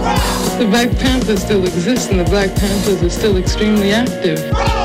The Black Panthers still exist, and the Black Panthers are still extremely active.